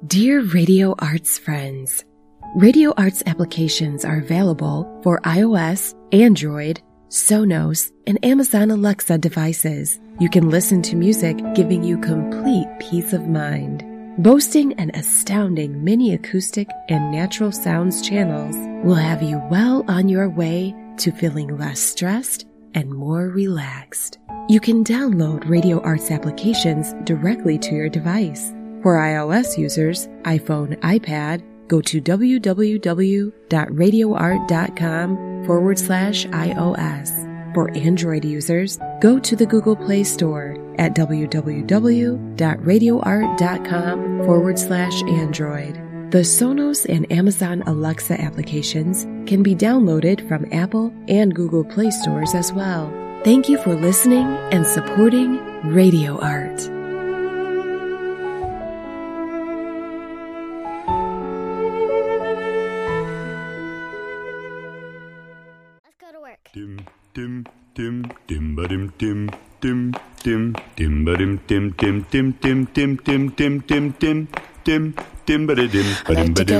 Dear Radio Arts friends, Radio Arts applications are available for iOS, Android, Sonos, and Amazon Alexa devices. You can listen to music giving you complete peace of mind. Boasting an astounding mini acoustic and natural sounds channels will have you well on your way to feeling less stressed and more relaxed. You can download Radio Arts applications directly to your device. For iOS users, iPhone, iPad, go to www.radioart.com/iOS. For Android users, go to the Google Play Store at www.radioart.com/Android. The Sonos and Amazon Alexa applications can be downloaded from Apple and Google Play stores as well. Thank you for listening and supporting Radio Art. Dim dim dim dim ba dim dim dim dim dim ba dim dim dim dim dim dim dim dim dim dim dim dim ba dim ba dim ba dim.